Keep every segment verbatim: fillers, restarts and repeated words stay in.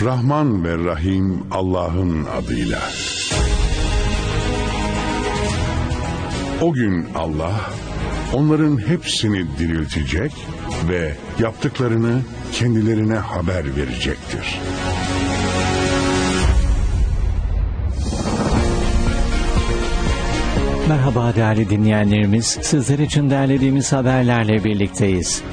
Rahman ve Rahim Allah'ın adıyla. O gün Allah onların hepsini diriltecek ve yaptıklarını kendilerine haber verecektir. Merhaba değerli dinleyenlerimiz, sizler için derlediğimiz haberlerle birlikteyiz.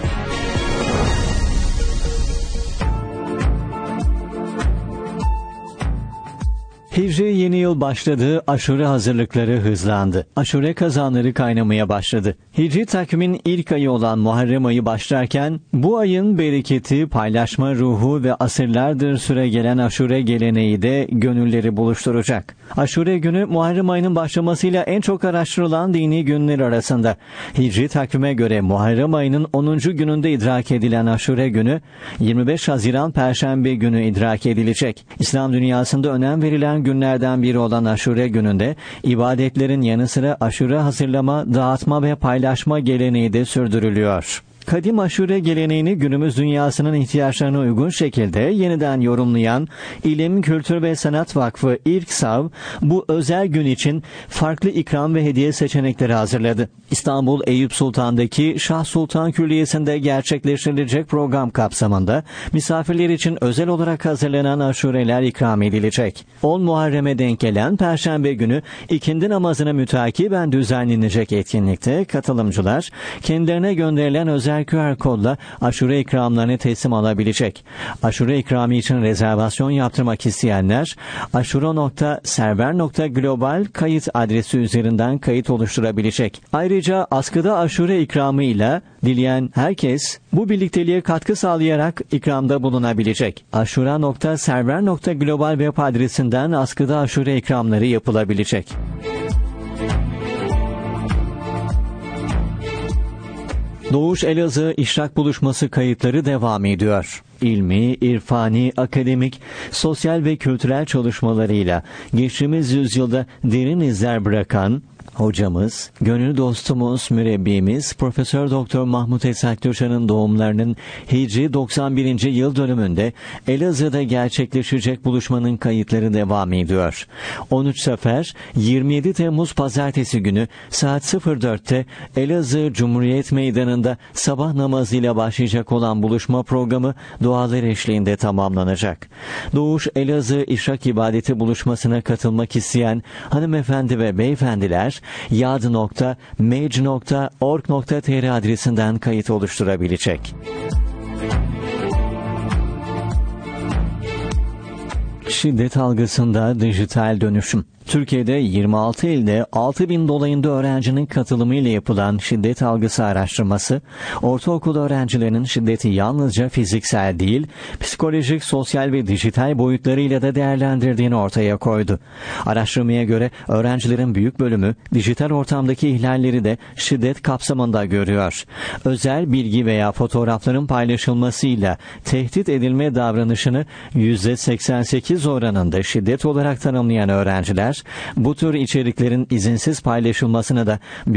Hicri yeni yıl başladı, aşure hazırlıkları hızlandı. Aşure kazanları kaynamaya başladı. Hicri takvimin ilk ayı olan Muharrem ayı başlarken, bu ayın bereketi, paylaşma ruhu ve asırlardır süregelen aşure geleneği de gönülleri buluşturacak. Aşure günü Muharrem ayının başlamasıyla en çok araştırılan dini günler arasında. Hicri takvime göre Muharrem ayının onuncu gününde idrak edilen aşure günü, yirmi beş Haziran Perşembe günü idrak edilecek. İslam dünyasında önem verilen günlerden biri olan aşure gününde ibadetlerin yanı sıra aşure hazırlama, dağıtma ve paylaşma geleneği de sürdürülüyor. Kadim aşure geleneğini günümüz dünyasının ihtiyaçlarına uygun şekilde yeniden yorumlayan İlim, Kültür ve Sanat Vakfı İRKSAV, bu özel gün için farklı ikram ve hediye seçenekleri hazırladı. İstanbul Eyüp Sultan'daki Şah Sultan Külliyesi'nde gerçekleştirilecek program kapsamında misafirler için özel olarak hazırlanan aşureler ikram edilecek. on Muharrem'e denk gelen Perşembe günü ikindi namazına mütakiben düzenlenecek etkinlikte katılımcılar kendilerine gönderilen özel Q R kodla aşure ikramlarını teslim alabilecek. Aşure ikramı için rezervasyon yaptırmak isteyenler aşure nokta server nokta global kayıt adresi üzerinden kayıt oluşturabilecek. Ayrıca askıda aşure ikramı ile dileyen herkes bu birlikteliğe katkı sağlayarak ikramda bulunabilecek. aşure nokta server nokta global web adresinden askıda aşure ikramları yapılabilecek. Doğuş Elazığ İşrak Buluşması kayıtları devam ediyor. İlmi, irfani, akademik, sosyal ve kültürel çalışmalarıyla geçtiğimiz yüzyılda derin izler bırakan hocamız, gönül dostumuz, mürebbimiz Profesör Doktor Mahmut Esat Gürşan'ın doğumlarının Hicri doksan birinci yıl dönümünde Elazığ'da gerçekleşecek buluşmanın kayıtları devam ediyor. on üç Sefer yirmi yedi Temmuz Pazartesi günü saat sıfır dörtte Elazığ Cumhuriyet Meydanı'nda sabah namazıyla başlayacak olan buluşma programı dualar eşliğinde tamamlanacak. Doğuş Elazığ İşrak İbadeti buluşmasına katılmak isteyen hanımefendi ve beyefendiler yad nokta mec nokta org nokta tr adresinden kayıt oluşturabilecek. Şiddet algısında dijital dönüşüm. Türkiye'de yirmi altı ilde altı bin dolayında öğrencinin katılımıyla yapılan şiddet algısı araştırması, ortaokul öğrencilerinin şiddeti yalnızca fiziksel değil, psikolojik, sosyal ve dijital boyutlarıyla da değerlendirdiğini ortaya koydu. Araştırmaya göre öğrencilerin büyük bölümü dijital ortamdaki ihlalleri de şiddet kapsamında görüyor. Özel bilgi veya fotoğrafların paylaşılmasıyla tehdit edilme davranışını yüzde seksen sekiz oranında şiddet olarak tanımlayan öğrenciler, bu tür içeriklerin izinsiz paylaşılmasına da